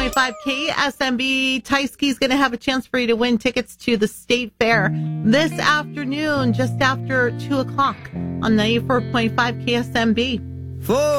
94.5 KSMB. Tysky's going to have a chance for you to win tickets to the State Fair this afternoon, just after 2 o'clock on 94.5 KSMB.